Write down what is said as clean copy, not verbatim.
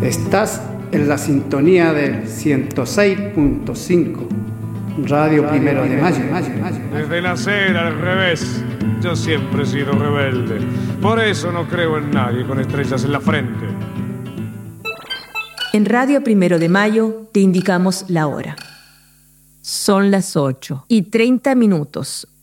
Estás en la sintonía del 106.5, Radio Primero de Mayo. Desde nacer al revés, yo siempre he sido rebelde. Por eso no creo en nadie con estrellas en la frente. En Radio Primero de Mayo te indicamos la hora. Son las 8:30.